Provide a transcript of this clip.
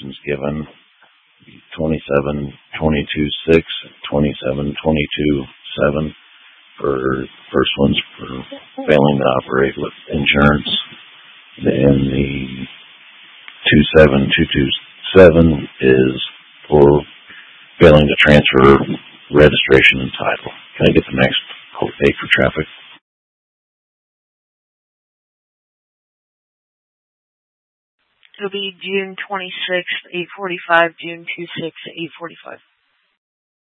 citations given: 27-22-6, 27-22-7 for first one's for failing to operate with insurance. Then the 27-227 is for failing to transfer registration and title. Can I get the next court date for traffic? It'll be June 26th, 8:45, June 26th, 8:45.